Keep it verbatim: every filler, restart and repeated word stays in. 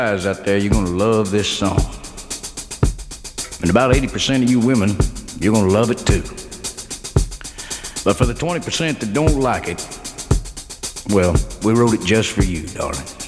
Guys out there, you're gonna love this song. And about eighty percent of you women, you're gonna love it too. But for the twenty percent that don't like it, well, we wrote it just for you, darling.